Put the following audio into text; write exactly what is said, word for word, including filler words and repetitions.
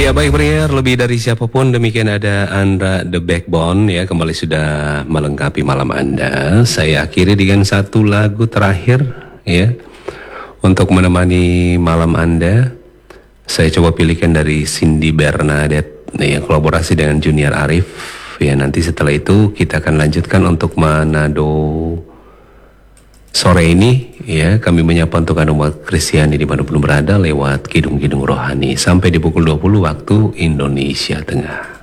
Ya baik pendengar, lebih dari siapapun demikian ada Andra The Backbone ya, kembali sudah melengkapi malam Anda. Saya akhiri dengan satu lagu terakhir ya untuk menemani malam Anda. Saya coba pilihkan dari Cindy Bernadette ya, kolaborasi dengan Junior Arif ya. Nanti setelah itu kita akan lanjutkan untuk Manado sore ini ya. Kami menyapa untuk umat Kristiani di mana pun berada lewat Kidung-Kidung Rohani sampai di pukul dua puluh waktu Indonesia Tengah.